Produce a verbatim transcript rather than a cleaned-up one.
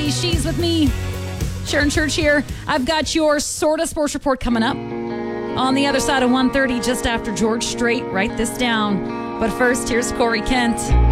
Friday. She's with me, Sharon Church here. I've got your Sorta Sports Report coming up on the other side of one thirty, just after George Strait. Write this down. But first, here's Corey Kent.